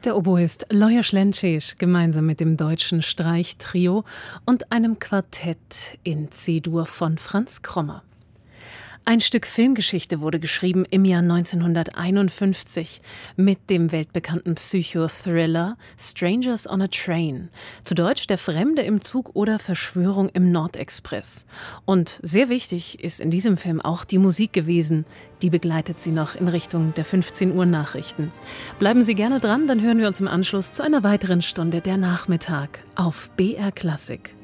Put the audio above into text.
Der Oboist Lajos Schlencsék gemeinsam mit dem deutschen Streichtrio und einem Quartett in C-Dur von Franz Krommer. Ein Stück Filmgeschichte wurde geschrieben im Jahr 1951 mit dem weltbekannten Psychothriller Strangers on a Train, zu Deutsch Der Fremde im Zug oder Verschwörung im Nordexpress. Und sehr wichtig ist in diesem Film auch die Musik gewesen, die begleitet Sie noch in Richtung der 15 Uhr Nachrichten. Bleiben Sie gerne dran, dann hören wir uns im Anschluss zu einer weiteren Stunde der Nachmittag auf BR Klassik.